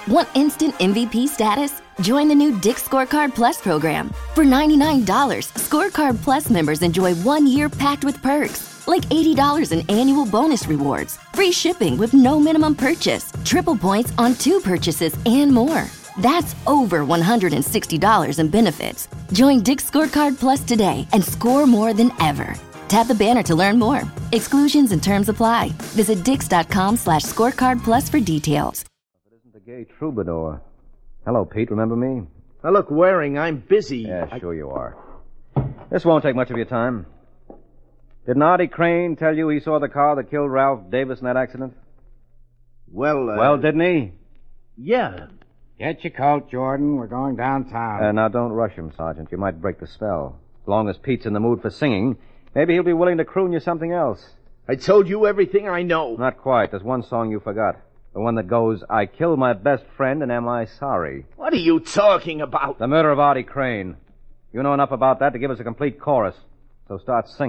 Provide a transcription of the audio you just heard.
Want instant MVP status? Join the new Dick's Scorecard Plus program. For $99, Scorecard Plus members enjoy 1 year packed with perks, like $80 in annual bonus rewards, free shipping with no minimum purchase, triple points on 2 purchases, and more. That's over $160 in benefits. Join Dick's Scorecard Plus today and score more than ever. Tap the banner to learn more. Exclusions and terms apply. Visit dix.com/scorecard plus for details. It isn't the gay troubadour. Hello, Pete. Remember me? Now, look, Waring, I'm busy. Yeah, sure you are. This won't take much of your time. Didn't Artie Crane tell you he saw the car that killed Ralph Davis in that accident? Well, didn't he? Yeah. Get your coat, Jordan. We're going downtown. Now, don't rush him, Sergeant. You might break the spell. As long as Pete's in the mood for singing, maybe he'll be willing to croon you something else. I told you everything I know. Not quite. There's one song you forgot. The one that goes, I killed my best friend and am I sorry? What are you talking about? The murder of Artie Crane. You know enough about that to give us a complete chorus. So start singing.